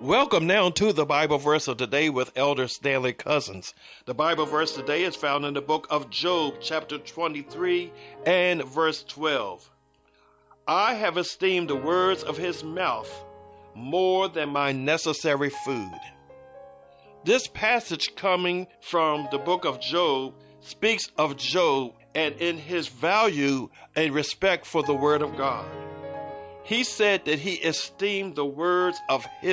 Welcome now to the Bible verse of today with Elder Stanley Cousins. The Bible verse today is found in the book of Job, chapter 23 and verse 12. I have esteemed the words of his mouth more than my necessary food. This passage coming from the book of Job speaks of Job and in his value and respect for the word of God. He said that he esteemed the words of his